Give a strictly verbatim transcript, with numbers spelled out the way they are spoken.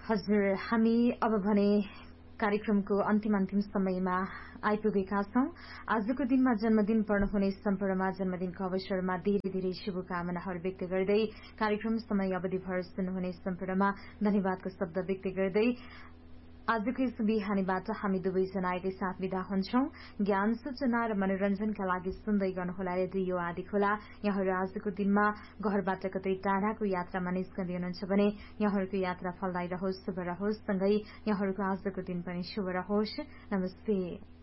हजुर, हामी अब भने कार्यक्रमको अन्तिम अन्तिम समयमा आइपुगेका छौं। आजको दिनमा जन्मदिन पर्नुहुने सम्पूर्णमा जन्मदिनको अवसरमा धेरै धेरै शुभकामनाहरू व्यक्त गर्दै कार्यक्रम समय अवधिभर सुन्नुहुने सम्पूर्णमा धन्यवादको शब्द व्यक्त गर्दै आजको यस बिहानीबाट हामी दुवैजना एकैसाथ विदा हुन्छौं। ज्ञान सूचना र मनोरञ्जनका लागि सुन्दै गर्नुहोला रेडियो आदि खोला। यहाँहरू आजको दिनमा घरबाट कतै टाढाको यात्रामा निस्कँदै हुनुहुन्छ भने यहाँहरूको यात्रा फलदायी रहोस्, शुभ रहोस्, सँगै यहाँहरूको आजको दिन पनि शुभ रहोस्। नमस्ते।